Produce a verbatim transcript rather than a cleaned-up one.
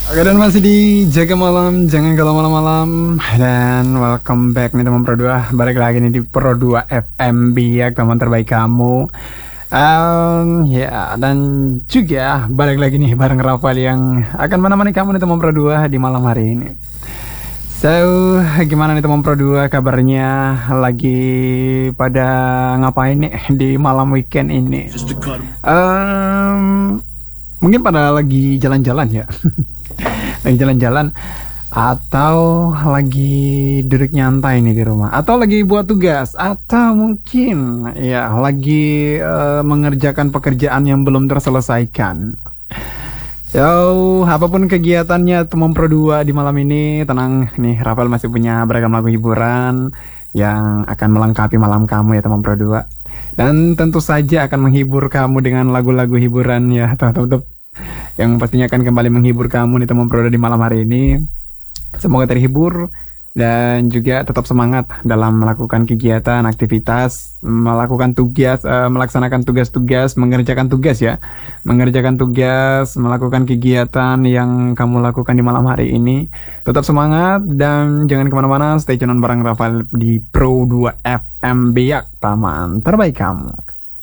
Oke, dan masih di Jaga Malam, jangan kalau malam-malam. Dan welcome back nih teman Pro dua. Balik lagi nih di Pro dua F M Biak, teman terbaik kamu. Em, ya, dan juga balik lagi nih bareng Rafael yang akan menemani kamu nih teman Pro dua di malam hari ini. So, gimana nih teman Pro dua kabarnya? Lagi pada ngapain nih di malam weekend ini? Em, Mungkin pada lagi jalan-jalan ya. Lagi jalan-jalan atau lagi duduk nyantai nih di rumah atau lagi buat tugas atau mungkin ya lagi eh, mengerjakan pekerjaan yang belum terselesaikan. So, apapun kegiatannya teman Pro dua di malam ini, tenang nih, Rafael masih punya beragam lagu hiburan yang akan melengkapi malam kamu ya teman Pro dua. Dan tentu saja akan menghibur kamu dengan lagu-lagu hiburan ya, teman-teman, yang pastinya akan kembali menghibur kamu nih teman Pro dua di malam hari ini. Semoga terhibur dan juga tetap semangat dalam melakukan kegiatan, aktivitas, melakukan tugas, eh, melaksanakan tugas-tugas, mengerjakan tugas ya, mengerjakan tugas, melakukan kegiatan yang kamu lakukan di malam hari ini. Tetap semangat dan jangan kemana-mana, stay tune bareng Rafael di Pro dua F M Biak, taman terbaik kamu.